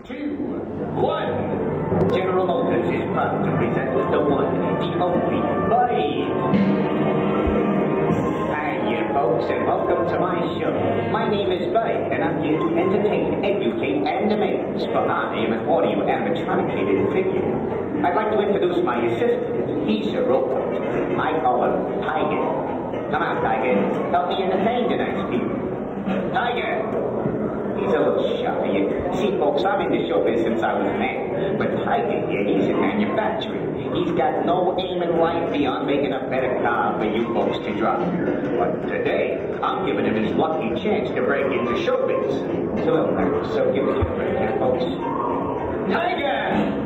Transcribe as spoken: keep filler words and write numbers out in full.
two, one. General Motors is proud to present the one, the only, Buddy. Hi, you folks, and welcome to my show. My name is Buddy, and I'm here to entertain, educate, and amaze, for I am an audio animatronicated figure. I'd like to introduce my assistant. He's a robot. I call him Tiger. Come on, Tiger. Help me entertain tonight's people. Tiger! He's a little shy. See, folks, I'm in the showbiz since I was a man. But Tiger here, he's in manufacturing. He's got no aim in life beyond making a better car for you folks to drive. But today, I'm giving him his lucky chance to break into showbiz. So, so give us a break here, folks. Tiger!